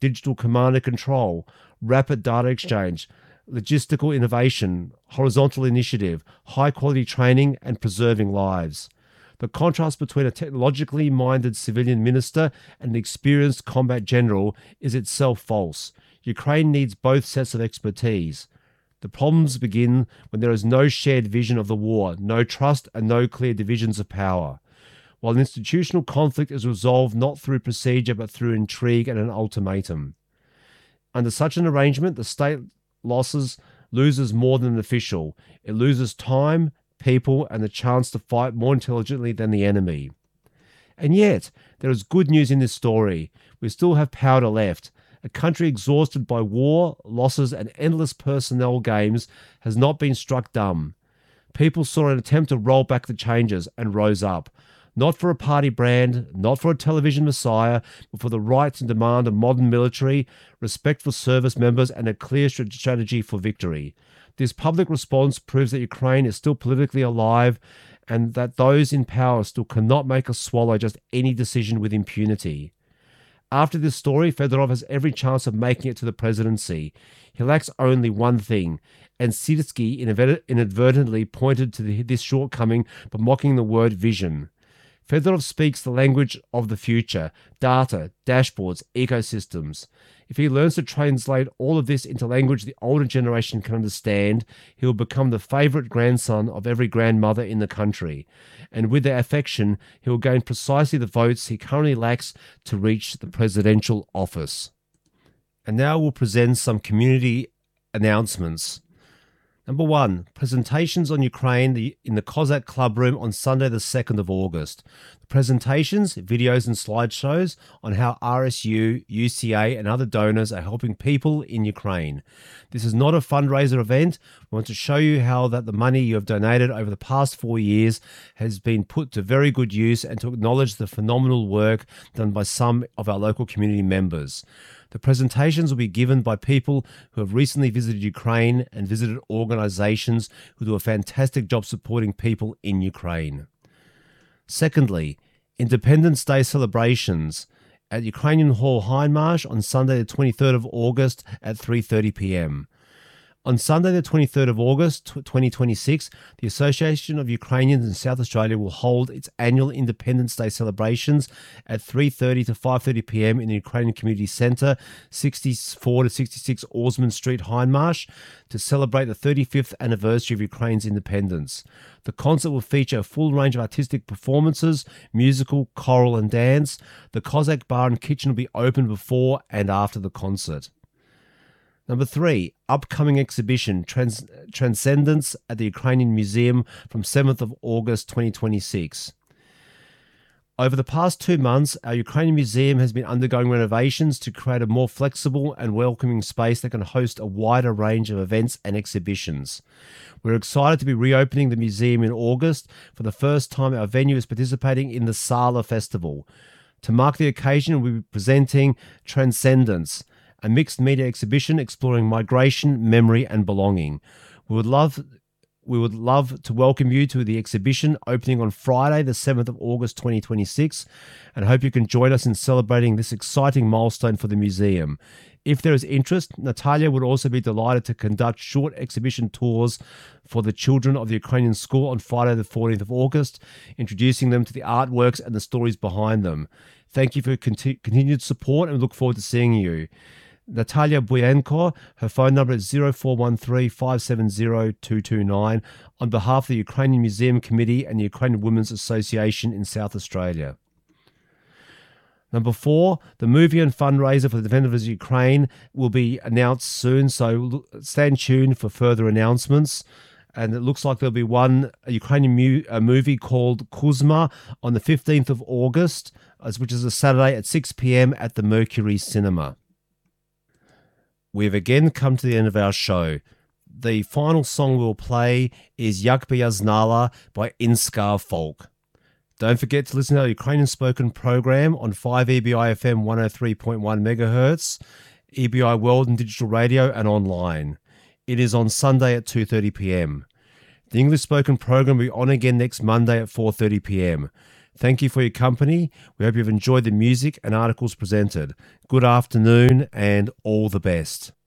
digital command and control, rapid data exchange, logistical innovation, horizontal initiative, high-quality training, and preserving lives. The contrast between a technologically minded civilian minister and an experienced combat general is itself false. Ukraine needs both sets of expertise. The problems begin when there is no shared vision of the war, no trust, and no clear divisions of power. While institutional conflict is resolved not through procedure but through intrigue and an ultimatum. Under such an arrangement, the state loses more than an official. It loses time, people, and the chance to fight more intelligently than the enemy. And yet, there is good news in this story. We still have powder left. A country exhausted by war, losses, and endless personnel games has not been struck dumb. People saw an attempt to roll back the changes and rose up. Not for a party brand, not for a television messiah, but for the rights and demand of modern military, respect for service members, and a clear strategy for victory. This public response proves that Ukraine is still politically alive and that those in power still cannot make us swallow just any decision with impunity. After this story, Fedorov has every chance of making it to the presidency. He lacks only one thing, and Sitski inadvertently pointed to this shortcoming by mocking the word vision. Fedorov speaks the language of the future, data, dashboards, ecosystems. If he learns to translate all of this into language the older generation can understand, he will become the favourite grandson of every grandmother in the country. And with their affection, he will gain precisely the votes he currently lacks to reach the presidential office. And now we'll present some community announcements. Number 1, presentations on Ukraine in the Cossack Club Room on Sunday the 2nd of August. The presentations, videos and slideshows on how RSU, UCA and other donors are helping people in Ukraine. This is not a fundraiser event. We want to show you how that the money you have donated over the past 4 years has been put to very good use and to acknowledge the phenomenal work done by some of our local community members. The presentations will be given by people who have recently visited Ukraine and visited organizations who do a fantastic job supporting people in Ukraine. Secondly, Independence Day celebrations at Ukrainian Hall Hindmarsh on Sunday the 23rd of August at 3:30 p.m. On Sunday, the 23rd of August, 2026, the Association of Ukrainians in South Australia will hold its annual Independence Day celebrations at 3:30 to 5:30 p.m. in the Ukrainian Community Centre, 64 to 66 Orsman Street, Hindmarsh, to celebrate the 35th anniversary of Ukraine's independence. The concert will feature a full range of artistic performances, musical, choral and dance. The Cossack Bar and Kitchen will be open before and after the concert. Number 3, upcoming exhibition, Transcendence at the Ukrainian Museum from 7th of August 2026. Over the past 2 months, our Ukrainian Museum has been undergoing renovations to create a more flexible and welcoming space that can host a wider range of events and exhibitions. We're excited to be reopening the museum in August. For the first time, our venue is participating in the Sala Festival. To mark the occasion, we'll be presenting Transcendence, a mixed media exhibition exploring migration, memory, and belonging. We would love to welcome you to the exhibition opening on Friday, the 7th of August 2026, and hope you can join us in celebrating this exciting milestone for the museum. If there is interest, Natalia would also be delighted to conduct short exhibition tours for the children of the Ukrainian school on Friday, the 14th of August, introducing them to the artworks and the stories behind them. Thank you for your continued support and we look forward to seeing you. Natalia Buyenko, her phone number is 0413 570 229, on behalf of the Ukrainian Museum Committee and the Ukrainian Women's Association in South Australia. Number 4, the movie and fundraiser for the Defenders of Ukraine will be announced soon, so stand tuned for further announcements. And it looks like there'll be a Ukrainian movie called Kuzma on the 15th of August, which is a Saturday at 6 p.m. at the Mercury Cinema. We've again come to the end of our show. The final song we'll play is Yak Beyaznala by Inskar Folk. Don't forget to listen to our Ukrainian spoken program on 5EBI FM 103.1 MHz, EBI World and Digital Radio and online. It is on Sunday at 2:30 p.m. The English spoken program will be on again next Monday at 4:30 p.m. Thank you for your company. We hope you've enjoyed the music and articles presented. Good afternoon and all the best.